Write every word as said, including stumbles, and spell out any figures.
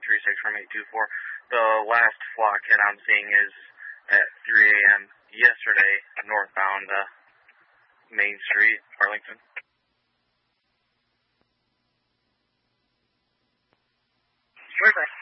three six from eight two four. The last flock hit I'm seeing is at three a.m. yesterday, northbound uh, Main Street, Arlington. Perfect.